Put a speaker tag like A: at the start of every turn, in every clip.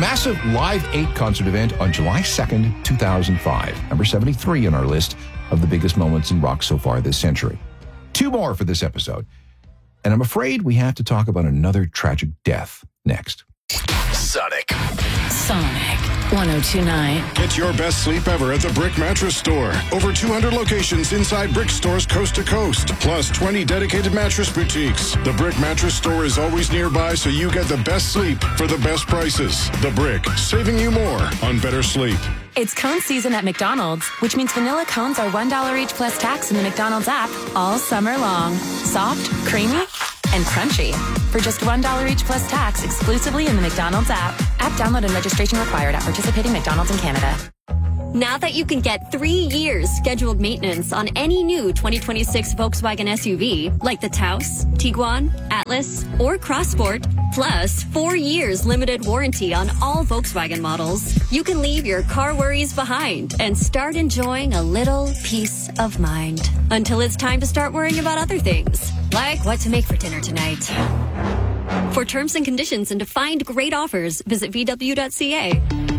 A: massive Live 8 concert event on July 2nd, 2005. Number 73 on our list of the biggest moments in rock so far this century. 2 more for this episode. And I'm afraid we have to talk about another tragic death next.
B: Sonic
C: 102.9.
D: Get your best sleep ever at the Brick Mattress Store. Over 200 locations inside Brick stores coast to coast, plus 20 dedicated mattress boutiques. The Brick Mattress Store is always nearby, so you get the best sleep for the best prices. The Brick, saving you more on better sleep.
E: It's cone season at McDonald's, which means vanilla cones are $1 each plus tax in the McDonald's app all summer long. Soft, creamy, and crunchy. For just $1 each plus tax exclusively in the McDonald's app. App download and registration required at participating McDonald's in Canada.
F: Now that you can get 3 years scheduled maintenance on any new 2026 Volkswagen SUV, like the Taos, Tiguan, Atlas, or Crossport, plus 4 years limited warranty on all Volkswagen models, you can leave your car worries behind and start enjoying a little peace of mind. Until it's time to start worrying about other things, like what to make for dinner tonight. For terms and conditions and to find great offers, visit VW.ca.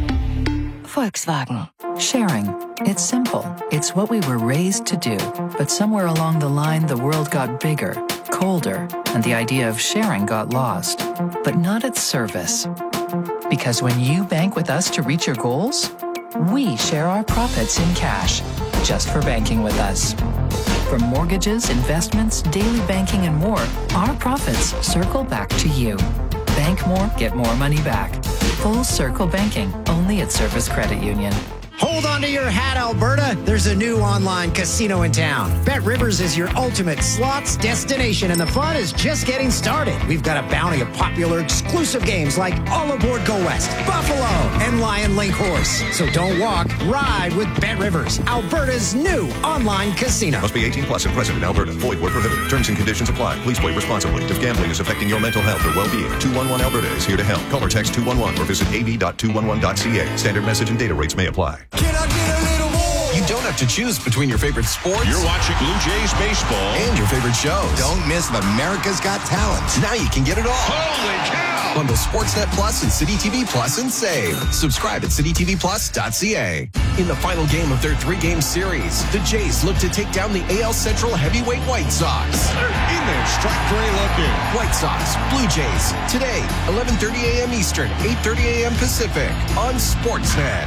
G: Volkswagen. Sharing. It's simple. It's what we were raised to do. But somewhere along the line, the world got bigger, colder, and the idea of sharing got lost. But not at service. Because when you bank with us to reach your goals, we share our profits in cash, just for banking with us. From mortgages, investments, daily banking, and more, our profits circle back to you. Bank more, get more money back. Full Circle Banking, only at Service Credit Union.
H: Hold on to your hat, Alberta. There's a new online casino in town. Bet Rivers is your ultimate slots destination, and the fun is just getting started. We've got a bounty of popular exclusive games like All Aboard Go West, Buffalo, and Lion Link Horse. So don't walk, ride with Bet Rivers, Alberta's new online casino.
I: Must be 18 plus and present in Alberta. Void where prohibited. Terms and conditions apply. Please play responsibly. If gambling is affecting your mental health or well-being, 211 Alberta is here to help. Call or text 211 or visit av.211.ca. Standard message and data rates may apply.
B: Can I get a little more? You don't have to choose between your favorite sports.
D: You're watching Blue Jays baseball.
B: And your favorite shows.
J: Don't miss America's Got Talent.
B: Now you can get it all.
D: Holy cow!
B: Bundle Sportsnet Plus and City TV Plus and save. Subscribe at citytvplus.ca. In the final game of their 3-game series, the Jays look to take down the AL Central heavyweight White Sox.
D: In there, strike three looking.
B: White Sox, Blue Jays, today, 11:30 a.m. Eastern, 8:30 a.m. Pacific, on Sportsnet.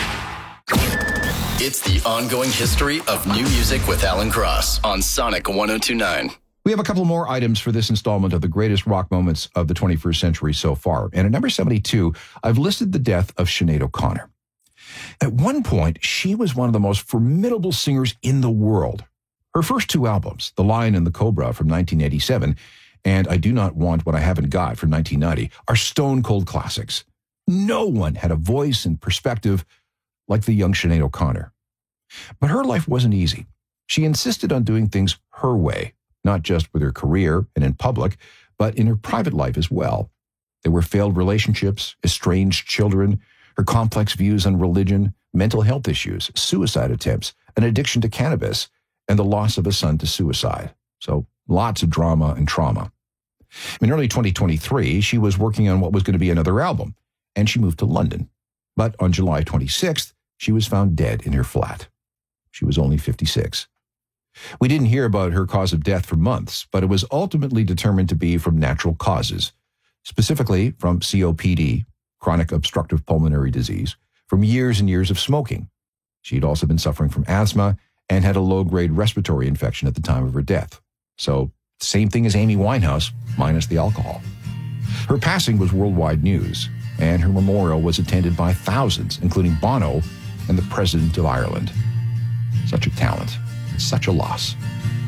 B: It's the ongoing history of new music with Alan Cross on Sonic 102.9.
A: We have a couple more items for this installment of the greatest rock moments of the 21st century so far. And at number 72, I've listed the death of Sinead O'Connor. At one point, she was one of the most formidable singers in the world. Her first 2 albums, The Lion and the Cobra from 1987 and I Do Not Want What I Haven't Got from 1990, are stone-cold classics. No one had a voice and perspective like the young Sinead O'Connor. But her life wasn't easy. She insisted on doing things her way, not just with her career and in public, but in her private life as well. There were failed relationships, estranged children, her complex views on religion, mental health issues, suicide attempts, an addiction to cannabis, and the loss of a son to suicide. So lots of drama and trauma. In early 2023, she was working on what was going to be another album, and she moved to London. But on July 26th, she was found dead in her flat. She was only 56. We didn't hear about her cause of death for months, but it was ultimately determined to be from natural causes, specifically from COPD, chronic obstructive pulmonary disease, from years and years of smoking. She'd also been suffering from asthma and had a low-grade respiratory infection at the time of her death. So, same thing as Amy Winehouse, minus the alcohol. Her passing was worldwide news, and her memorial was attended by thousands, including Bono and the President of Ireland. Such a talent. Such a loss.